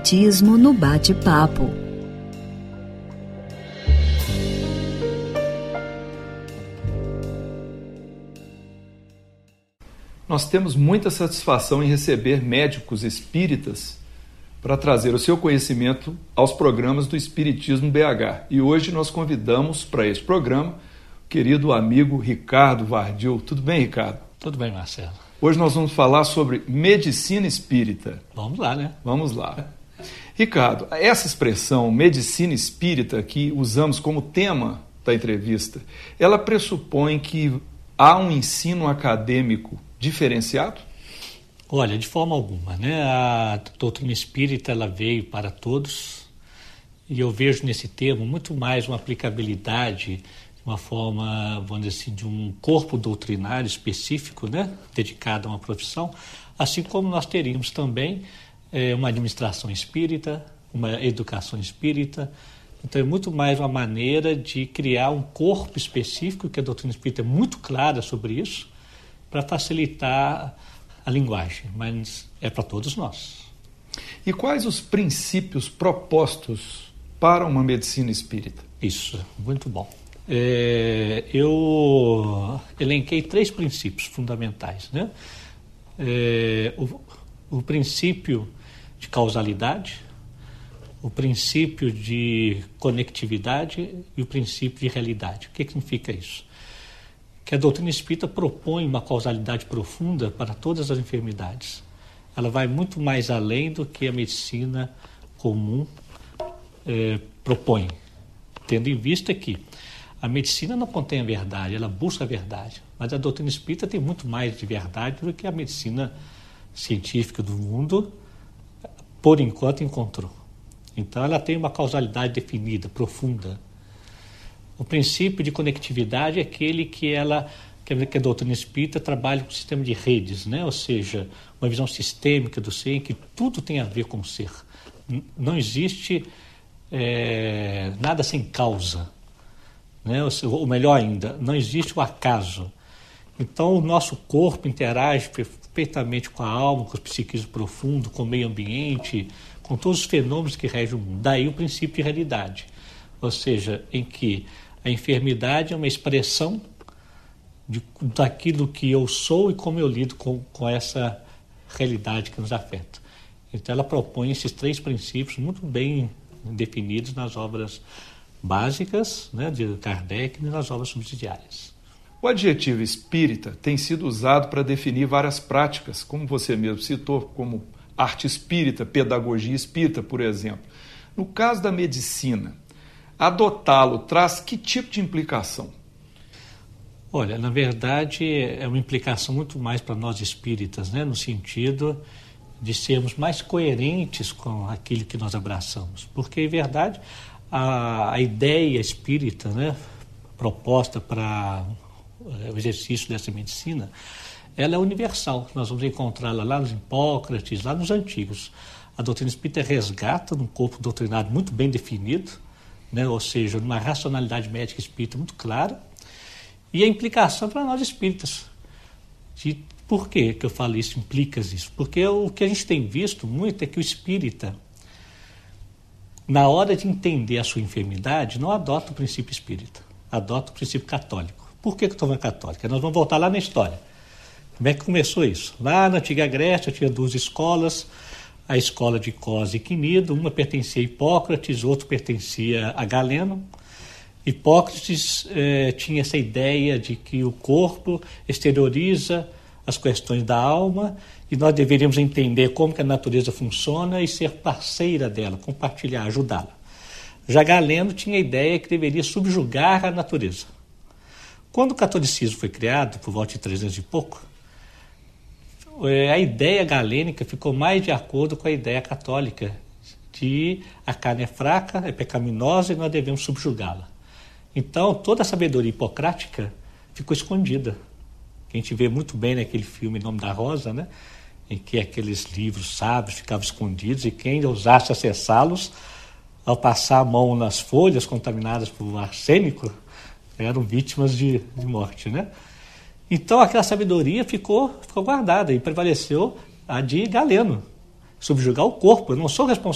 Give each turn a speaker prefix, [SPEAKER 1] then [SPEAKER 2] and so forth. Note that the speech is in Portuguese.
[SPEAKER 1] Espiritismo no bate-papo.
[SPEAKER 2] Nós temos muita satisfação em receber médicos espíritas para trazer o seu conhecimento aos programas do Espiritismo BH. E hoje nós convidamos para esse programa o querido amigo Ricardo Vardil. Tudo bem, Ricardo?
[SPEAKER 3] Tudo bem, Marcelo.
[SPEAKER 2] Hoje nós vamos falar sobre medicina espírita.
[SPEAKER 3] Vamos lá, né?
[SPEAKER 2] Vamos lá. Ricardo, essa expressão medicina espírita que usamos como tema da entrevista, ela pressupõe que há um ensino acadêmico diferenciado?
[SPEAKER 3] Olha, de forma alguma, né? A doutrina espírita, ela veio para todos e eu vejo nesse termo muito mais uma aplicabilidade, uma forma, vamos dizer assim, de um corpo doutrinário específico, né? Dedicado a uma profissão, assim como nós teríamos também uma administração espírita, uma educação espírita. Então é muito mais uma maneira de criar um corpo específico, que a doutrina espírita é muito clara sobre isso, para facilitar a linguagem, mas é para todos nós.
[SPEAKER 2] E quais os princípios propostos para uma medicina espírita?
[SPEAKER 3] Isso, muito bom. Eu elenquei 3 princípios fundamentais, né? O princípio de causalidade, o princípio de conectividade e o princípio de realidade. O que significa isso? Que a doutrina espírita propõe uma causalidade profunda para todas as enfermidades. Ela vai muito mais além do que a medicina comum propõe, tendo em vista que a medicina não contém a verdade, ela busca a verdade, mas a doutrina espírita tem muito mais de verdade do que a medicina científica do mundo, por enquanto, encontrou. Então ela tem uma causalidade definida, profunda. O princípio de conectividade é aquele que a doutrina espírita trabalha com o sistema de redes, né? Ou seja, uma visão sistêmica do ser, em que tudo tem a ver com o ser. Não existe nada sem causa, né? Ou melhor ainda, não existe o acaso. Então o nosso corpo interage perfeitamente com a alma, com o psiquismo profundo, com o meio ambiente, com todos os fenômenos que regem o mundo. Daí o princípio de realidade, ou seja, em que a enfermidade é uma expressão daquilo que eu sou e como eu lido com essa realidade que nos afeta. Então ela propõe esses 3 princípios muito bem definidos nas obras básicas, né, de Kardec, e nas obras subsidiárias.
[SPEAKER 2] O adjetivo espírita tem sido usado para definir várias práticas, como você mesmo citou, como arte espírita, pedagogia espírita, por exemplo. No caso da medicina, adotá-lo traz que tipo de implicação?
[SPEAKER 3] Olha, na verdade, é uma implicação muito mais para nós espíritas, né, no sentido de sermos mais coerentes com aquilo que nós abraçamos. Porque, em verdade, a ideia espírita, né, proposta para o exercício dessa medicina, ela é universal. Nós vamos encontrá-la lá nos Hipócrates, lá nos antigos. A doutrina espírita resgata num corpo doutrinário muito bem definido, né? Ou seja, numa racionalidade médica espírita muito clara, e a implicação para nós espíritas. Por que eu falo isso, implicas isso? Porque o que a gente tem visto muito é que o espírita, na hora de entender a sua enfermidade, não adota o princípio espírita, adota o princípio católico. Por que eu estou falando católica? Nós vamos voltar lá na história. Como é que começou isso? Lá na antiga Grécia tinha 2 escolas, a escola de Cos e Quinido, uma pertencia a Hipócrates, outra pertencia a Galeno. Hipócrates tinha essa ideia de que o corpo exterioriza as questões da alma e nós deveríamos entender como que a natureza funciona e ser parceira dela, compartilhar, ajudá-la. Já Galeno tinha a ideia que deveria subjugar a natureza. Quando o catolicismo foi criado, por volta de 300 e pouco, a ideia galênica ficou mais de acordo com a ideia católica de a carne é fraca, é pecaminosa e nós devemos subjugá-la. Então, toda a sabedoria hipocrática ficou escondida. Que a gente vê muito bem naquele filme Em Nome da Rosa, né? Em que aqueles livros sábios ficavam escondidos e quem ousasse acessá-los, ao passar a mão nas folhas contaminadas por arsênico, eram vítimas de morte, né? Então aquela sabedoria ficou guardada e prevaleceu a de Galeno, subjugar o corpo. Eu não sou responsável